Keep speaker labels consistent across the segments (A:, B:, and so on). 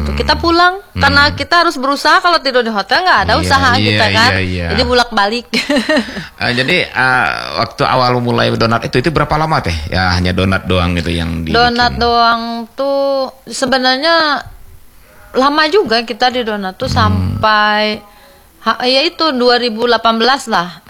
A: tuh kita pulang karena kita harus berusaha. Kalau tidur di hotel nggak ada usaha kita kan. Jadi bolak-balik.
B: Jadi waktu awal mulai donat itu berapa lama teh? Ya hanya donat doang gitu yang dibikin.
A: Donat doang tuh sebenarnya lama juga kita di donat tuh sampai ya itu 2018 lah.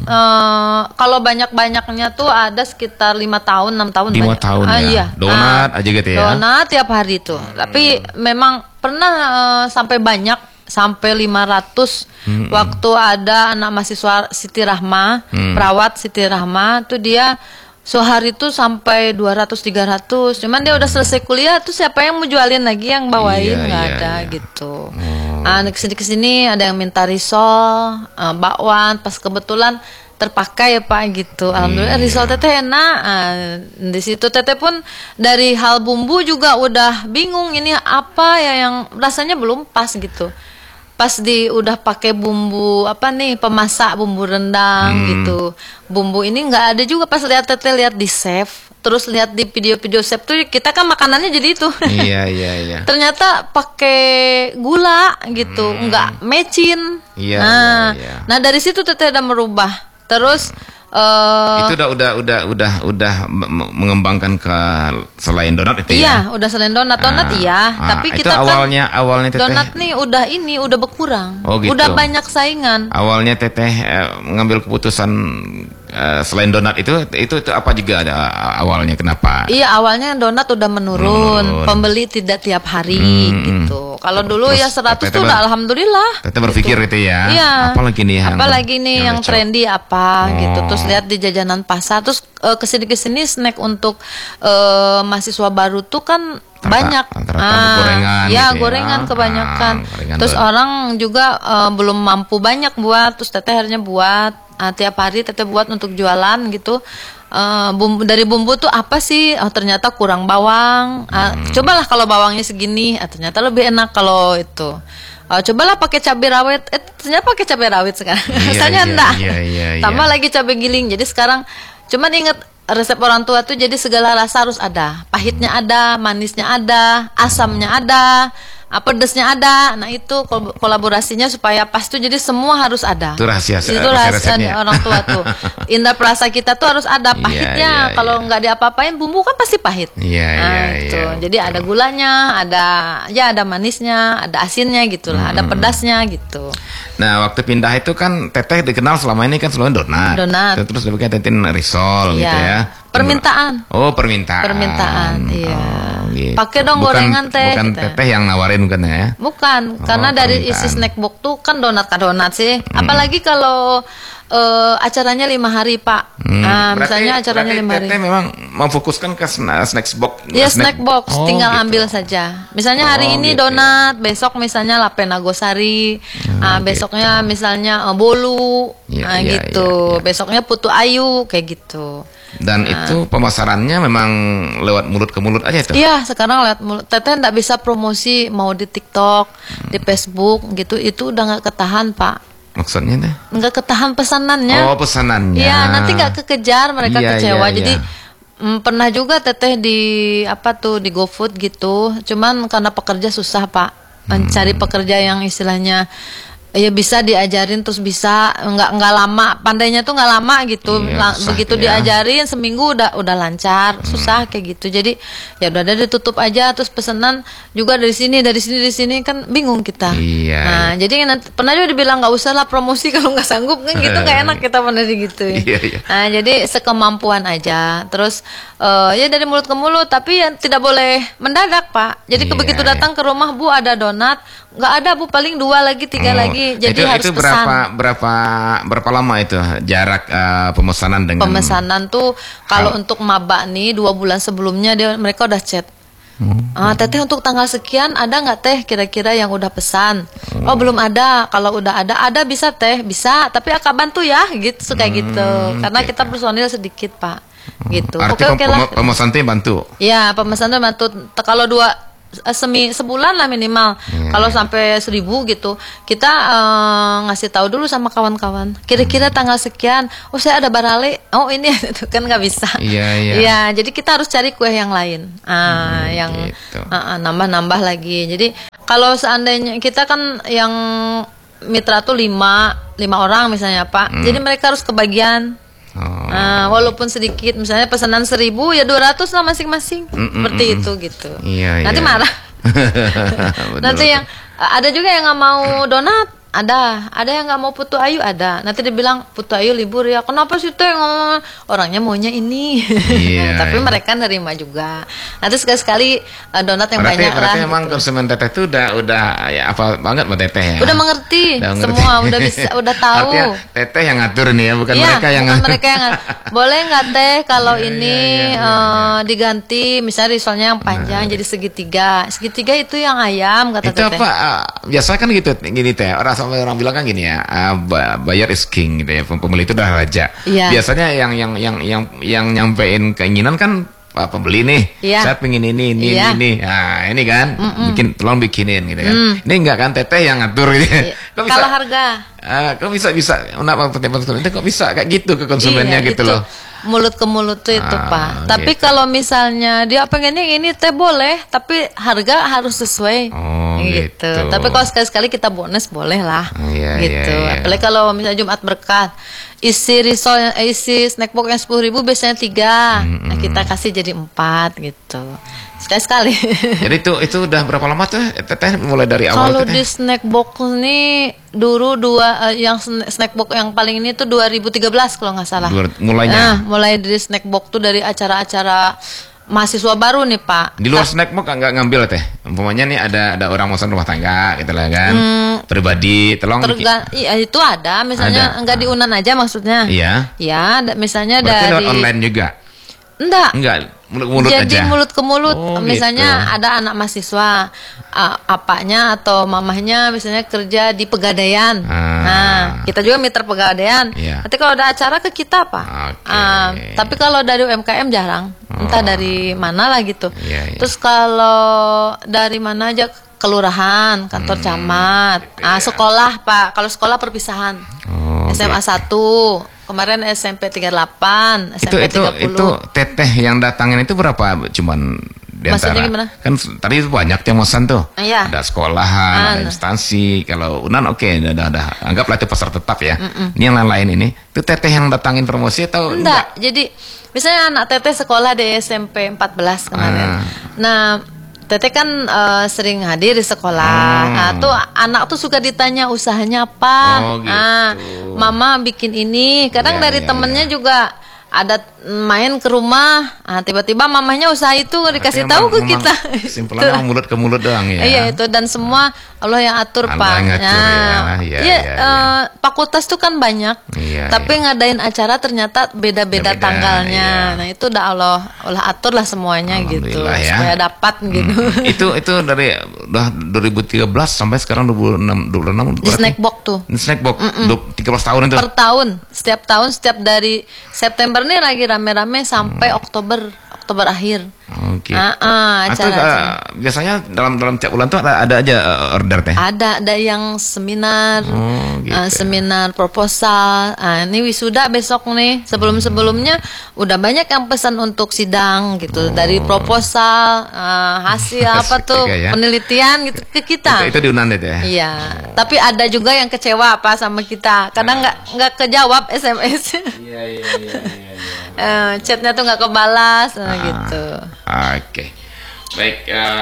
A: Kalau banyak-banyaknya tuh ada sekitar 5 tahun, 6 tahun.
B: 5 tahun ya.
A: Iya.
B: Donat aja gitu ya.
A: Donat tiap hari tuh. Tapi memang pernah sampai banyak, sampai 500. Waktu ada anak mahasiswa Siti Rahma, perawat Siti Rahma tuh dia sehari tuh sampai 200-300. Cuman dia udah selesai kuliah tuh siapa yang mau jualin lagi, yang bawain nggak ada gitu. Kesini ada yang minta risol, bakwan, pas kebetulan terpakai ya Pak gitu. Alhamdulillah risol teteh enak. Di situ teteh pun dari hal bumbu juga udah bingung ini apa ya yang rasanya belum pas gitu. Pas udah pakai bumbu apa nih, pemasak bumbu rendang gitu. Bumbu ini nggak ada juga. Pas lihat teteh lihat di chef, terus lihat di video-video chef tuh kita kan makanannya jadi itu.
B: Iya.
A: Ternyata pakai gula gitu, nggak mecin. Nah dari situ teteh udah merubah. Terus
B: itu udah mengembangkan ke selain donat itu
A: ya? Iya, udah selain donat iya. Tapi kita
B: awalnya teteh
A: donat nih udah berkurang.
B: Oh, gitu.
A: Udah banyak saingan.
B: Awalnya teteh mengambil keputusan selain donat itu apa juga ada awalnya, kenapa?
A: Iya, awalnya donat udah menurun. Pembeli tidak tiap hari gitu. Kalau dulu ya 100 tuh udah alhamdulillah.
B: Teteh berpikir gitu ya.
A: Iya.
B: Apalagi nih
A: yang trendy apa gitu. Terus lihat di jajanan pasar, terus kesini snack untuk mahasiswa baru tuh kan banyak.
B: Gorengan
A: ya
B: gitu
A: gorengan kebanyakan. Terus orang juga belum mampu banyak buat, terus teteh akhirnya buat tiap hari teteh buat untuk jualan gitu. Dari bumbu tuh apa sih? Oh ternyata kurang bawang. Cobalah kalau bawangnya segini, ternyata lebih enak kalau itu. Cobalah pakai cabai rawit. Ternyata pakai cabai rawit sekarang. Rasanya enggak. Tambah lagi cabai giling. Jadi sekarang cuman inget resep orang tua tuh, jadi segala rasa harus ada. Pahitnya ada, manisnya ada, asamnya ada, pedesnya ada. Nah itu kolaborasinya supaya pas tuh, jadi semua harus ada.
B: Itu rahasia.
A: Itu rahasia orang tua tuh. Indra perasa kita tuh harus ada pahitnya. Kalau nggak diapa-apain bumbu kan pasti pahit. Itu. Jadi ada gulanya, ada manisnya, ada asinnya gitulah, ada pedasnya gitu.
B: Nah waktu pindah itu kan teteh dikenal selama ini kan selalu donat. Terus dia tentin risol gitu ya.
A: Permintaan.
B: Oh permintaan.
A: Iya.
B: Gitu.
A: Pakai dong gorengan teh.
B: Bukan teteh yang nawarin bukan ya?
A: Bukan, karena dari isi snack box tuh kan donat sih. Apalagi kalau acaranya 5 hari Pak. Misalnya acaranya 5 hari.
B: Teteh memang memfokuskan ke snack box.
A: Ya snack box, tinggal ambil saja. Misalnya hari ini donat, besok misalnya lapena gosari, besoknya misalnya bolu, gitu. Besoknya putu ayu kayak gitu.
B: Dan itu pemasarannya memang lewat mulut ke mulut aja itu?
A: Iya, sekarang lewat mulut. Teteh nggak bisa promosi mau di TikTok, di Facebook gitu, itu udah nggak ketahan Pak.
B: Maksudnya deh?
A: Nggak ketahan pesanannya.
B: Oh pesanannya.
A: Iya, nanti nggak kekejar, mereka kecewa. Jadi pernah juga teteh di di GoFood gitu. Cuman karena pekerja susah Pak, mencari pekerja yang istilahnya ya bisa diajarin terus bisa nggak lama, pandainya tuh nggak lama gitu. Begitu diajarin seminggu udah lancar. Susah kayak gitu. Jadi ya udah ditutup aja, terus pesanan juga dari sini kan bingung kita. Nah jadi pernah juga dibilang nggak usah lah promosi kalau nggak sanggup kan gitu, nggak enak kita pernah gitu. Nah jadi sekemampuan aja. Terus ya dari mulut ke mulut, tapi ya tidak boleh mendadak Pak. Jadi begitu datang ke rumah, Bu ada donat, nggak ada Bu, paling 2 lagi 3 lagi. Jadi harus pesan.
B: Berapa lama itu jarak pemesanan dengan?
A: Pemesanan tuh kalau untuk maba nih 2 bulan sebelumnya mereka udah chat. Teteh untuk tanggal sekian ada nggak teh kira-kira yang udah pesan? Oh belum ada. Kalau udah ada bisa teh, bisa. Tapi Akak bantu ya, gitu kayak gitu. Karena kita personil sedikit Pak. Gitu.
B: Artinya pemesan teh bantu?
A: Ya pemesan teh bantu. Kalau sebulan lah minimal. Kalau sampai 1.000 gitu, kita ngasih tahu dulu sama kawan-kawan. Kira-kira tanggal sekian, oh saya ada barale, oh ini itu kan nggak bisa. Iya, jadi kita harus cari kue yang lain, yang nambah-nambah lagi. Jadi kalau seandainya kita kan yang mitra tuh lima orang misalnya Pak, jadi mereka harus kebagian. Walaupun sedikit, misalnya pesanan 1.000 ya 200 lah masing-masing, seperti itu gitu.
B: Iya,
A: nanti marah. Nanti yang ada juga yang nggak mau donat, ada yang nggak mau Putu Ayu, ada. Nanti dia bilang Putu Ayu libur ya, kenapa sih teh, orangnya maunya ini. Tapi mereka nerima juga. Nanti sekali-sekali donat yang banyak lah.
B: Berarti emang
A: gitu.
B: konsumen teteh itu udah ya apa banget buat teteh ya.
A: Udah mengerti semua, udah bisa, udah tahu.
B: Artinya teteh yang ngatur nih ya, bukan mereka yang
A: ngatur. Mereka yang boleh nggak teh kalau ini diganti, misalnya risolnya yang panjang jadi segitiga itu yang ayam kata
B: itu
A: teteh.
B: Apa biasa kan gitu gini teh, orang bilang kan gini ya, buyer is king gitu ya, pembeli itu adalah raja. Biasanya yang nyampein keinginan kan pembeli nih, saya pengen ini. Nah ini kan tolong bikinin gitu kan. Ini enggak kan teteh yang ngatur gitu.
A: Kalau harga
B: kok bisa kok bisa kayak gitu ke konsumennya gitu loh.
A: Mulut ke mulut tuh itu Pak. Tapi kalau misalnya dia pengennya ini teh boleh, tapi harga harus sesuai. Gitu. Tapi kalau sekali-sekali kita bonus boleh lah. Gitu. Apalagi kalau misalnya Jumat Berkah, isi risol, isi snack box yang 10.000 biasanya 3. Nah kita kasih jadi 4 gitu. Sekali-sekali.
B: Jadi itu udah berapa lama tuh teteh mulai dari awal?
A: Kalau di snack box ini dulu yang snack box yang paling ini tuh 2013 kalau nggak salah.
B: Mulainya.
A: Mulai dari snack box tuh dari acara-acara mahasiswa baru nih Pak.
B: Di luar snack box nggak ngambil teh. Umpamanya nih ada orang mau rumah tangga gitu lah kan. Pribadi tolong.
A: Iya itu ada. Misalnya nggak di Unan aja maksudnya.
B: Iya.
A: Ya misalnya
B: berarti
A: dari.
B: Lewat online juga. Enggak. Mulut
A: jadi
B: aja.
A: mulut ke mulut. Misalnya
B: gitu.
A: ada anak mahasiswa, apanya atau mamahnya misalnya kerja di Pegadaian. Nah kita juga mitra Pegadaian. Nanti kalau ada acara ke kita Pak. Tapi kalau dari UMKM jarang. Entah dari mana lah gitu. Terus kalau dari mana aja, kelurahan, kantor camat, sekolah Pak. Kalau sekolah perpisahan. SMA 1, kemarin SMP 38, SMP 30.
B: Itu teteh yang datangin itu berapa? Cuman diantara.
A: Maksudnya gimana?
B: Kan tadi itu banyak yang pesan tuh. Ada sekolahan, ada instansi. Kalau Unan udah. Anggaplah itu pasar tetap ya. Ini yang lain-lain ini. Itu teteh yang datangin promosi atau enggak?
A: Jadi misalnya anak teteh sekolah di SMP 14 kemarin. Nah teteh kan sering hadir di sekolah. Nah, tuh anak tuh suka ditanya usahanya apa.
B: Gitu.
A: Mama bikin ini. Kadang dari temennya juga ada main ke rumah, tiba-tiba mamanya usaha itu dikasih tahu ke kita.
B: Simpelnya mulut ke mulut doang ya.
A: Iya itu, dan semua Allah yang atur Pak. Fakultas tuh kan banyak, tapi ngadain acara ternyata beda-beda tanggalnya. Nah itu udah Allah atur lah semuanya gitu, supaya dapat gitu.
B: Itu dari udah 2013 sampai sekarang 26
A: di snack box tuh.
B: Di snack box 13 tahun itu.
A: Per tahun, setiap dari September nih lagi rame-rame sampai Oktober akhir.
B: Gitu. Biasanya dalam tiap bulan tuh ada aja order teh.
A: Ada yang seminar, seminar proposal. Ini wisuda besok nih. Sebelumnya udah banyak yang pesan untuk sidang gitu. Dari proposal, hasil apa tuh penelitian gitu ke kita.
B: Itu di Unan itu ya.
A: Iya. Tapi ada juga yang kecewa apa sama kita. Kadang nggak kejawab SMS. Iya. Chatnya tuh nggak kebalas gitu.
B: Oke. Baik,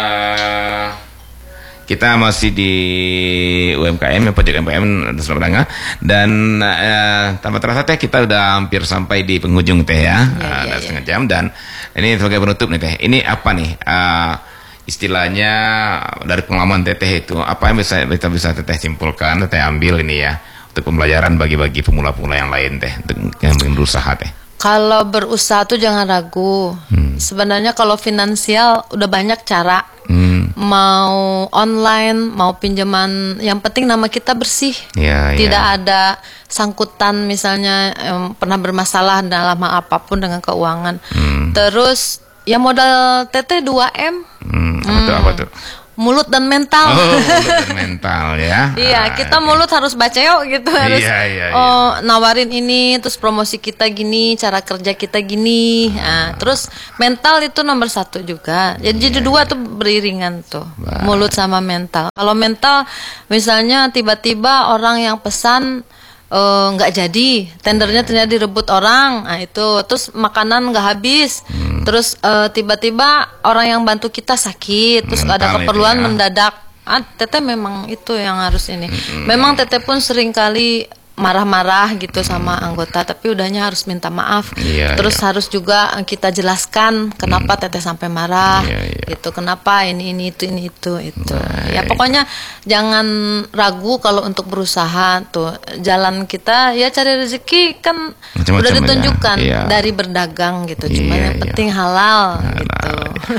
B: kita masih di UMKM, pojok UMKM Desa Padang, dan tanpa terasa teh kita udah hampir sampai di penghujung teh ya. Ada setengah jam, dan ini sebagai penutup nih teh. Ini apa nih istilahnya dari pengalaman teteh itu, apa yang bisa teteh simpulkan, teteh ambil ini ya untuk pembelajaran bagi pemula-pemula yang lain teh, untuk yang ingin berusaha teh.
A: Kalau berusaha tuh jangan ragu. Sebenarnya kalau finansial udah banyak cara. Mau online, mau pinjaman, yang penting nama kita bersih. Tidak ada sangkutan misalnya pernah bermasalah dalam hal apapun dengan keuangan. Terus ya modal teteh 2M.
B: Apa tuh?
A: mulut dan mental.
B: Oh, mulut dan mental ya.
A: Iya, kita mulut harus baceo gitu, harus
B: Iya.
A: nawarin ini, terus promosi kita gini, cara kerja kita gini. Nah, terus mental itu nomor 1 juga. Jadi dua tuh beriringan tuh, mulut sama mental. Kalau mental, misalnya tiba-tiba orang yang pesan nggak jadi, tendernya ternyata direbut orang, nah itu, terus makanan nggak habis, terus tiba-tiba orang yang bantu kita sakit, terus
B: Mental
A: ada keperluan
B: ya.
A: mendadak, Teteh memang itu yang harus ini. Memang Teteh pun sering kali marah-marah gitu sama anggota, tapi udahnya harus minta maaf.
B: Iya,
A: Terus harus juga kita jelaskan kenapa Teteh sampai marah,
B: Iya.
A: gitu. Kenapa ini itu. Ya pokoknya jangan ragu kalau untuk berusaha tuh. Jalan kita ya cari rezeki kan
B: Macam-macam
A: udah
B: ya.
A: ditunjukkan
B: Iya.
A: dari berdagang gitu. Cuma
B: Iya,
A: yang penting halal gitu.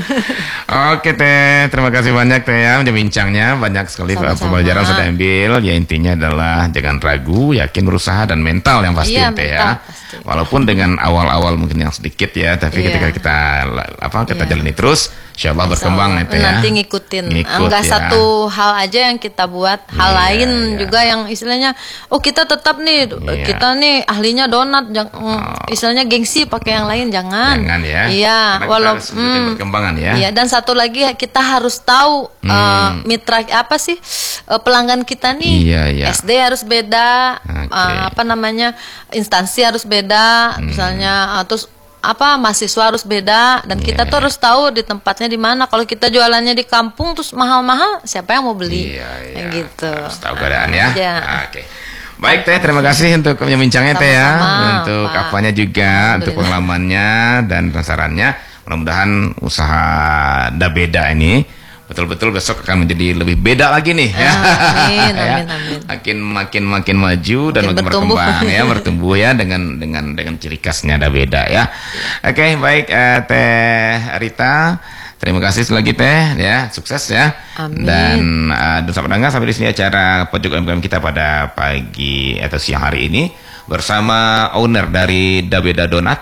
B: Oke Teh, terima kasih banyak Teh ya, bincangnya banyak sekali
A: Sama-sama.
B: pembelajaran sudah ambil. Ya intinya adalah jangan ragu, yakin berusaha dan mental yang pasti
A: Iya,
B: Teh
A: mental
B: ya.
A: pasti.
B: Walaupun dengan awal-awal mungkin yang sedikit ya, tapi
A: Iya.
B: ketika kita
A: Iya.
B: jalani terus, insya Allah berkembang ya Teh ya.
A: Nanti ngikutin.
B: Ngikut,
A: Enggak
B: ya.
A: satu hal aja yang kita buat, hal
B: Iya,
A: lain
B: iya.
A: juga yang istilahnya kita tetap nih
B: Iya.
A: kita nih ahlinya donat, istilahnya gengsi pakai yang lain jangan.
B: Jangan ya.
A: Iya,
B: Karena kita harus ikutin perkembangan ya.
A: Iya, dan satu lagi kita harus tahu mitra apa sih pelanggan kita nih.
B: Iya.
A: SD harus beda,
B: Oke.
A: instansi harus beda, misalnya terus mahasiswa harus beda, dan kita tuh harus tahu di tempatnya di mana. Kalau kita jualannya di kampung terus mahal-mahal, siapa yang mau beli?
B: Iya.
A: Kayak gitu.
B: Harus tahu keadaan ya.
A: Iya.
B: Oke. Baik Teh, terima kasih untuk bincangnya Teh ya,
A: Sama-sama,
B: untuk
A: Pak.
B: apanya juga, untuk
A: Alhamdulillah.
B: pengalamannya dan sarannya. Mudah-mudahan usaha Dabeda ini betul-betul besok akan menjadi lebih beda lagi nih ya.
A: Amin,
B: Ya.
A: amin.
B: Makin maju dan makin
A: bertumbuh.
B: berkembang ya, bertumbuh ya dengan ciri khasnya Dabeda ya. Oke, baik Teh Rita. Terima kasih sekali lagi Teh ya, sukses ya.
A: Amin.
B: Dan sahabat pendengar, sampai di sini acara pojok UMKM kita pada pagi atau siang hari ini bersama owner dari Dabeda Donat,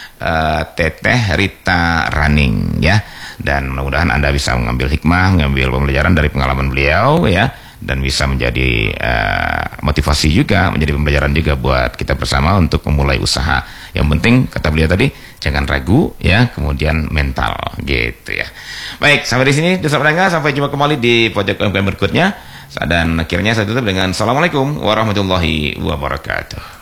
B: Teteh Rita Running ya. Dan mudah-mudahan Anda bisa mengambil hikmah, mengambil pembelajaran dari pengalaman beliau ya, dan bisa menjadi motivasi juga, menjadi pembelajaran juga buat kita bersama untuk memulai usaha. Yang penting kata beliau tadi, jangan ragu ya, kemudian mental gitu ya. Baik, sampai di sini sampai jumpa kembali di pojok UMKM berikutnya. Dan akhirnya saya tutup dengan assalamualaikum warahmatullahi wabarakatuh.